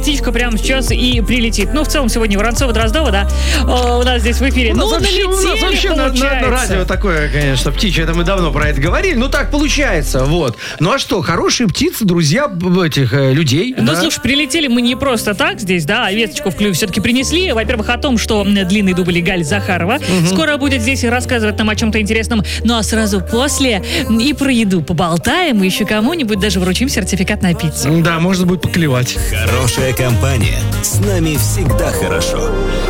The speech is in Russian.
птичка прямо сейчас и прилетит. Ну, в целом, сегодня Воронцова-Дроздова, да, у нас здесь в эфире. Ну, вообще на радио такое, конечно, птичье. Это мы давно про это говорили. Ну, так получается, вот. Ну, а что, хорошие птицы, друзья этих людей. Ну, да? слушай, прилетели мы не просто так здесь, да, а весточку в клюве все-таки принесли. Во-первых, о том, что длинный дубль Галь Захарова скоро будет здесь рассказывать нам о чем-то интересном. Ну, а сразу после и про еду поболтаем, и еще кому-нибудь даже вручим сертификат на пиццу. Да, можно будет поклевать. Хорошая компания. С нами всегда хорошо.